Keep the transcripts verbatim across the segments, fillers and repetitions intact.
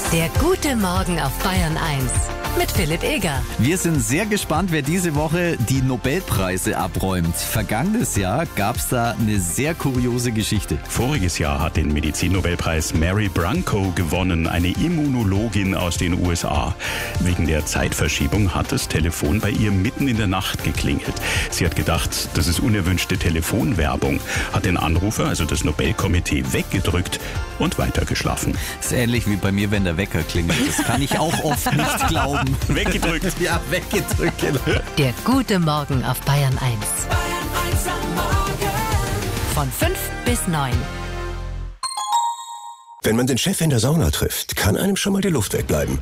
Der gute Morgen auf Bayern eins mit Philipp Eger. Wir sind sehr gespannt, wer diese Woche die Nobelpreise abräumt. Vergangenes Jahr gab es da eine sehr kuriose Geschichte. Voriges Jahr hat den Medizin-Nobelpreis Mary Branco gewonnen, eine Immunologin aus den U S A. Wegen der Zeitverschiebung hat das Telefon bei ihr mitten in der Nacht geklingelt. Sie hat gedacht, das ist unerwünschte Telefonwerbung, hat den Anrufer, also das Nobelkomitee, weggedrückt und weitergeschlafen. Ist ähnlich wie bei mir, wenn der Wecker klingelt. Das kann ich auch oft nicht glauben. Weggedrückt. Ja, weggedrückt. Genau. Der gute Morgen auf Bayern eins. Von fünf bis neun. Wenn man den Chef in der Sauna trifft, kann einem schon mal die Luft wegbleiben.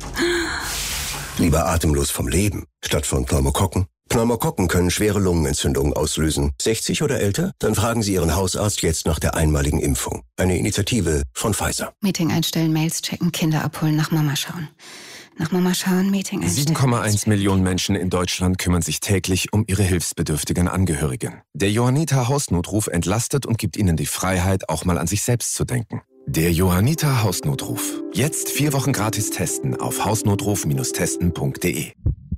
Lieber atemlos vom Leben, statt von Pneumokokken. Pneumokokken können schwere Lungenentzündungen auslösen. sechzig oder älter? Dann fragen Sie Ihren Hausarzt jetzt nach der einmaligen Impfung. Eine Initiative von Pfizer. Meeting einstellen, Mails checken, Kinder abholen, nach Mama schauen. Nach Mama schauen, Meeting einstellen. sieben Komma eins Millionen Menschen in Deutschland kümmern sich täglich um ihre hilfsbedürftigen Angehörigen. Der Johanniter Hausnotruf entlastet und gibt ihnen die Freiheit, auch mal an sich selbst zu denken. Der Johanniter Hausnotruf. Jetzt vier Wochen gratis testen auf hausnotruf testen punkt de.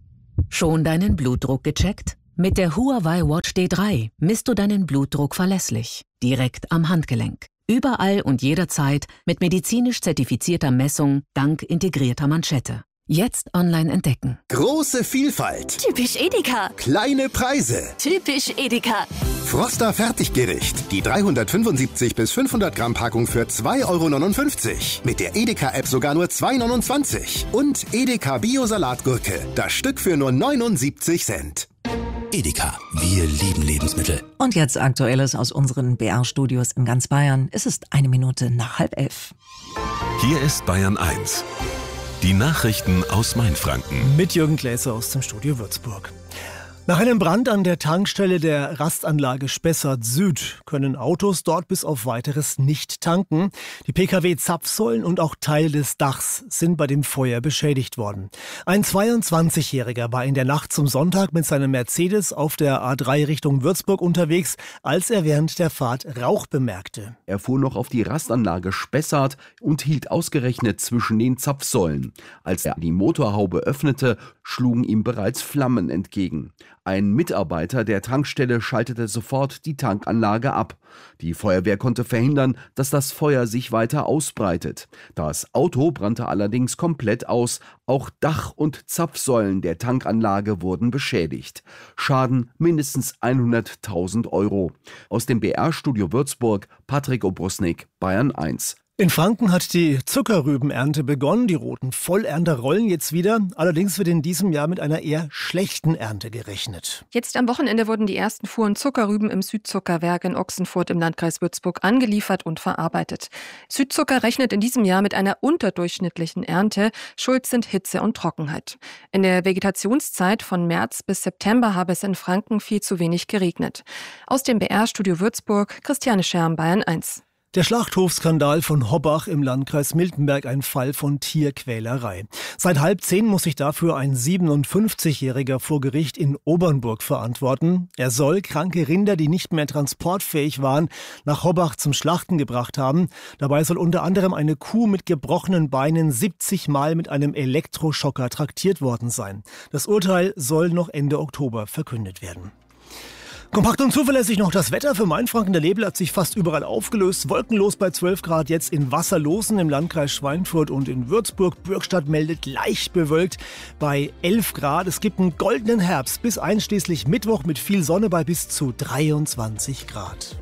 Schon deinen Blutdruck gecheckt? Mit der Huawei Watch D drei misst du deinen Blutdruck verlässlich, direkt am Handgelenk. Überall und jederzeit mit medizinisch zertifizierter Messung dank integrierter Manschette. Jetzt online entdecken. Große Vielfalt. Typisch Edeka. Kleine Preise. Typisch Edeka. Froster Fertiggericht. Die dreihundertfünfundsiebzig bis fünfhundert Gramm Packung für zwei Euro neunundfünfzig. Mit der Edeka-App sogar nur zwei Euro neunundzwanzig. Und Edeka Bio-Salatgurke. Das Stück für nur neunundsiebzig Cent. Edeka, wir lieben Lebensmittel. Und jetzt Aktuelles aus unseren B R-Studios in ganz Bayern. Es ist eine Minute nach halb elf. Hier ist Bayern eins. Die Nachrichten aus Mainfranken. Mit Jürgen Gläser aus dem Studio Würzburg. Nach einem Brand an der Tankstelle der Rastanlage Spessart Süd können Autos dort bis auf Weiteres nicht tanken. Die Pkw-Zapfsäulen und auch Teile des Dachs sind bei dem Feuer beschädigt worden. Ein zweiundzwanzigjähriger war in der Nacht zum Sonntag mit seinem Mercedes auf der A drei Richtung Würzburg unterwegs, als er während der Fahrt Rauch bemerkte. Er fuhr noch auf die Rastanlage Spessart und hielt ausgerechnet zwischen den Zapfsäulen. Als er die Motorhaube öffnete, schlugen ihm bereits Flammen entgegen. Ein Mitarbeiter der Tankstelle schaltete sofort die Tankanlage ab. Die Feuerwehr konnte verhindern, dass das Feuer sich weiter ausbreitet. Das Auto brannte allerdings komplett aus. Auch Dach und Zapfsäulen der Tankanlage wurden beschädigt. Schaden mindestens hunderttausend Euro. Aus dem B R-Studio Würzburg, Patrick Obrusnik, Bayern eins. In Franken hat die Zuckerrübenernte begonnen. Die roten Vollernter rollen jetzt wieder. Allerdings wird in diesem Jahr mit einer eher schlechten Ernte gerechnet. Jetzt am Wochenende wurden die ersten Fuhren Zuckerrüben im Südzuckerwerk in Ochsenfurt im Landkreis Würzburg angeliefert und verarbeitet. Südzucker rechnet in diesem Jahr mit einer unterdurchschnittlichen Ernte. Schuld sind Hitze und Trockenheit. In der Vegetationszeit von März bis September habe es in Franken viel zu wenig geregnet. Aus dem B R-Studio Würzburg, Christiane Scherm, Bayern eins. Der Schlachthofskandal von Hobbach im Landkreis Miltenberg, ein Fall von Tierquälerei. Seit halb zehn muss sich dafür ein siebenundfünfzigjähriger vor Gericht in Obernburg verantworten. Er soll kranke Rinder, die nicht mehr transportfähig waren, nach Hobbach zum Schlachten gebracht haben. Dabei soll unter anderem eine Kuh mit gebrochenen Beinen siebzig Mal mit einem Elektroschocker traktiert worden sein. Das Urteil soll noch Ende Oktober verkündet werden. Kompakt und zuverlässig noch das Wetter für Mainfranken. Der Nebel hat sich fast überall aufgelöst. Wolkenlos bei zwölf Grad, jetzt in Wasserlosen im Landkreis Schweinfurt und in Würzburg. Bürgstadt meldet leicht bewölkt bei elf Grad. Es gibt einen goldenen Herbst bis einschließlich Mittwoch mit viel Sonne bei bis zu dreiundzwanzig Grad.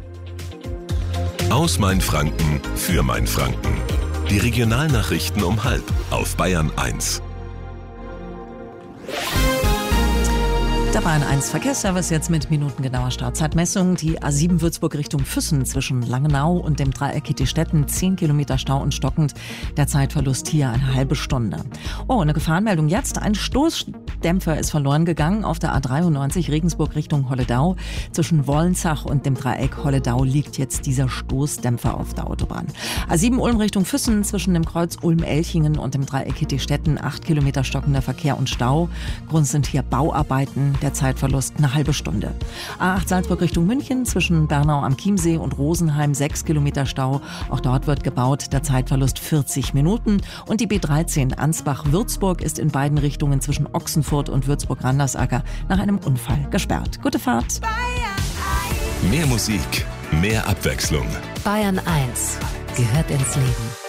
Aus Mainfranken für Mainfranken. Die Regionalnachrichten um halb auf Bayern eins. Der Bayern eins Verkehrsservice jetzt mit minutengenauer Startzeitmessung. Die A sieben Würzburg Richtung Füssen zwischen Langenau und dem Dreieck Kittistetten. zehn Kilometer Stau und stockend. Der Zeitverlust hier eine halbe Stunde. Oh, eine Gefahrenmeldung jetzt. Ein Stoßdämpfer ist verloren gegangen auf der A dreiundneunzig Regensburg Richtung Holledau. Zwischen Wollenzach und dem Dreieck Holledau liegt jetzt dieser Stoßdämpfer auf der Autobahn. A sieben Ulm Richtung Füssen zwischen dem Kreuz Ulm-Elchingen und dem Dreieck Kittistetten. acht Kilometer stockender Verkehr und Stau. Grund sind hier Bauarbeiten. der Zeitverlust eine halbe Stunde. A acht Salzburg Richtung München zwischen Bernau am Chiemsee und Rosenheim sechs Kilometer Stau. Auch dort wird gebaut, der Zeitverlust vierzig Minuten. Und die B dreizehn Ansbach-Würzburg ist in beiden Richtungen zwischen Ochsenfurt und Würzburg-Randersacker nach einem Unfall gesperrt. Gute Fahrt. Mehr Musik, mehr Abwechslung. Bayern eins gehört ins Leben.